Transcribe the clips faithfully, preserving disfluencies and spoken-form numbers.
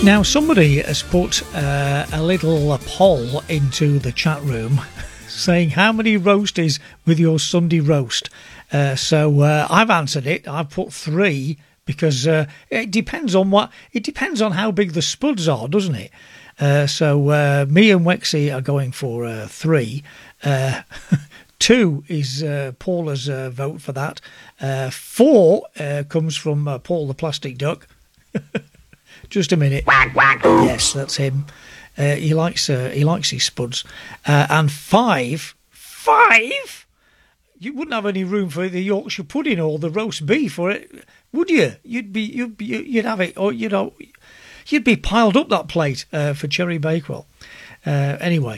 Now, somebody has put uh, a little uh, poll into the chat room saying how many roasties with your Sunday roast. Uh, so uh, I've answered it. I've put three because uh, it depends on what it depends on how big the spuds are, doesn't it? Uh, so uh, me and Wexy are going for uh, three. Uh, two is uh, Paula's uh, vote for that. Uh, four uh, comes from uh, Paul the Plastic Duck. Just a minute. Quack, quack. Yes, that's him. Uh, he likes uh, he likes his spuds. Uh, and five, five. You wouldn't have any room for the Yorkshire pudding or the roast beef, or it, would you? You'd be you'd be, you'd have it, or you know, you'd be piled up that plate uh, for Cherry Bakewell. Uh, anyway,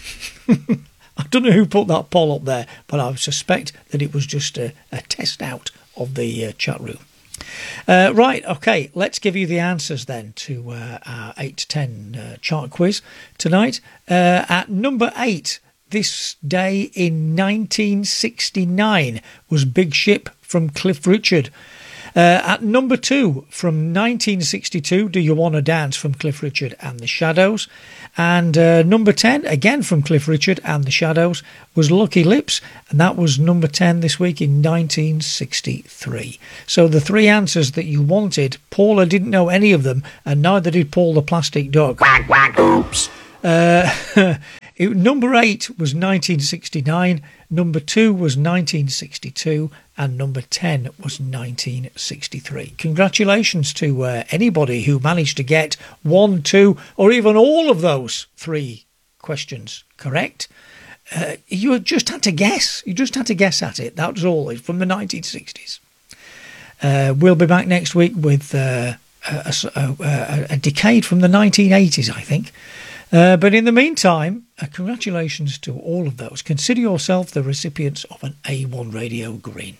I don't know who put that poll up there, but I suspect that it was just a, a test out of the uh, chat room. Uh, right, okay, let's give you the answers then to uh, our eight to ten uh, chart quiz tonight. Uh, at number eight, this day in nineteen sixty-nine was Big Ship from Cliff Richard. Uh, at number two, from nineteen sixty-two, Do You Wanna Dance from Cliff Richard and the Shadows. And uh, number ten, again from Cliff Richard and the Shadows, was Lucky Lips, and that was number ten this week in nineteen sixty-three. So the three answers that you wanted, Paula didn't know any of them, and neither did Paul the Plastic Dog. Quack, quack, oops. Uh, it, number eight was nineteen sixty-nine, number two was nineteen sixty-two, and number ten was nineteen sixty-three. Congratulations to uh, anybody who managed to get one, two, or even all of those three questions correct. Uh, you just had to guess. You just had to guess at it. That was all. It's from the nineteen sixties. Uh, we'll be back next week with uh, a, a, a, a decade from the nineteen eighties, I think. Uh, but in the meantime, uh, congratulations to all of those. Consider yourself the recipients of an A one Radio Green.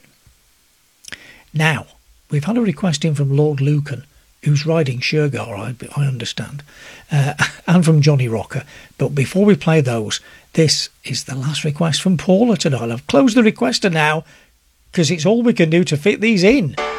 Now, we've had a request in from Lord Lucan, who's riding Shergar, I, I understand, uh, and from Johnny Rocker. But before we play those, this is the last request from Paula tonight. I've closed the requester now because it's all we can do to fit these in.